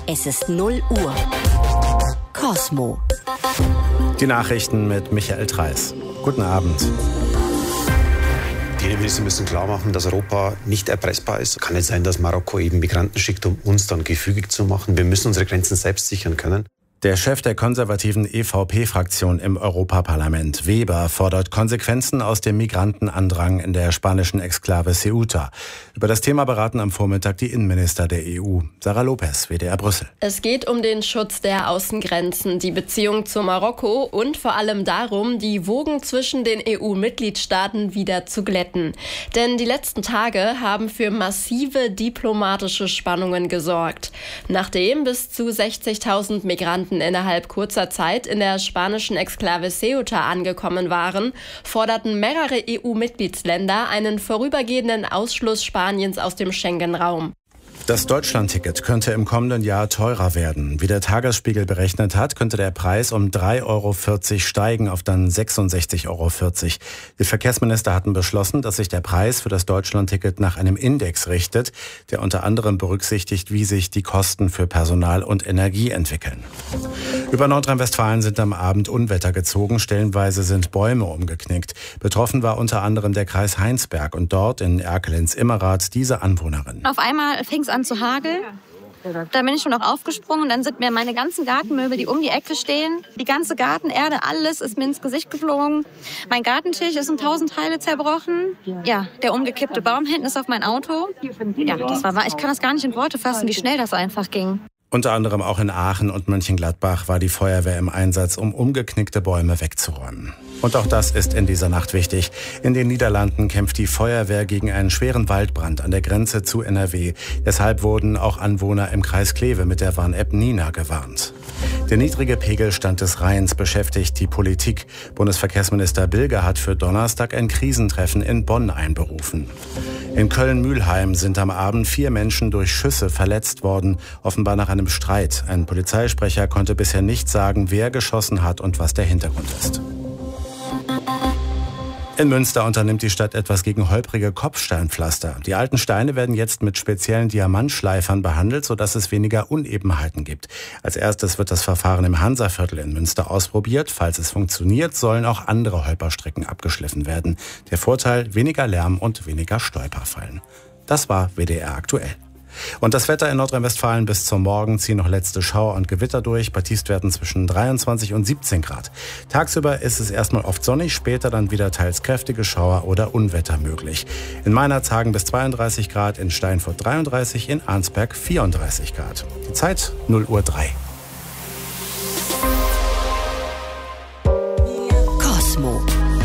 Es ist 0 Uhr. Cosmo. Die Nachrichten mit Michael Treis. Guten Abend. Die Innenminister müssen klar machen, dass Europa nicht erpressbar ist. Kann nicht sein, dass Marokko eben Migranten schickt, um uns dann gefügig zu machen. Wir müssen unsere Grenzen selbst sichern können. Der Chef der konservativen EVP-Fraktion im Europaparlament, Weber, fordert Konsequenzen aus dem Migrantenandrang in der spanischen Exklave Ceuta. Über das Thema beraten am Vormittag die Innenminister der EU. Sarah Lopez, WDR Brüssel. Es geht um den Schutz der Außengrenzen, die Beziehung zu Marokko und vor allem darum, die Wogen zwischen den EU-Mitgliedstaaten wieder zu glätten. Denn die letzten Tage haben für massive diplomatische Spannungen gesorgt. Nachdem bis zu 60.000 Migranten innerhalb kurzer Zeit in der spanischen Exklave Ceuta angekommen waren, forderten mehrere EU-Mitgliedsländer einen vorübergehenden Ausschluss Spaniens aus dem Schengen-Raum. Das Deutschlandticket könnte im kommenden Jahr teurer werden. Wie der Tagesspiegel berechnet hat, könnte der Preis um 3,40 € steigen auf dann 66,40 €. Die Verkehrsminister hatten beschlossen, dass sich der Preis für das Deutschlandticket nach einem Index richtet, der unter anderem berücksichtigt, wie sich die Kosten für Personal und Energie entwickeln. Über Nordrhein-Westfalen sind am Abend Unwetter gezogen. Stellenweise sind Bäume umgeknickt. Betroffen war unter anderem der Kreis Heinsberg und dort in Erkelenz-Immerath diese Anwohnerin. Auf einmal fing es an zu hageln. Da bin ich schon noch aufgesprungen und dann sind mir meine ganzen Gartenmöbel, die um die Ecke stehen, die ganze Gartenerde, alles ist mir ins Gesicht geflogen. Mein Gartentisch ist in 1000 Teile zerbrochen. Ja, der umgekippte Baum hinten ist auf mein Auto. Ja, das war wahr. Ich kann das gar nicht in Worte fassen, wie schnell das einfach ging. Unter anderem auch in Aachen und Mönchengladbach war die Feuerwehr im Einsatz, um umgeknickte Bäume wegzuräumen. Und auch das ist in dieser Nacht wichtig. In den Niederlanden kämpft die Feuerwehr gegen einen schweren Waldbrand an der Grenze zu NRW. Deshalb wurden auch Anwohner im Kreis Kleve mit der Warn-App Nina gewarnt. Der niedrige Pegelstand des Rheins beschäftigt die Politik. Bundesverkehrsminister Bilger hat für Donnerstag ein Krisentreffen in Bonn einberufen. In Köln-Mühlheim sind am Abend 4 Menschen durch Schüsse verletzt worden, offenbar nach einem Streit. Ein Polizeisprecher konnte bisher nicht sagen, wer geschossen hat und was der Hintergrund ist. In Münster unternimmt die Stadt etwas gegen holprige Kopfsteinpflaster. Die alten Steine werden jetzt mit speziellen Diamantschleifern behandelt, sodass es weniger Unebenheiten gibt. Als erstes wird das Verfahren im Hansaviertel in Münster ausprobiert. Falls es funktioniert, sollen auch andere Holperstrecken abgeschliffen werden. Der Vorteil: weniger Lärm und weniger Stolperfallen. Das war WDR aktuell. Und das Wetter in Nordrhein-Westfalen: bis zum Morgen ziehen noch letzte Schauer und Gewitter durch. Bei Tiefstwerten zwischen 23 und 17 Grad. Tagsüber ist es erstmal oft sonnig, später dann wieder teils kräftige Schauer oder Unwetter möglich. In Meinerzhagen bis 32 Grad, in Steinfurt 33, in Arnsberg 34 Grad. Die Zeit 0:03 Cosmo.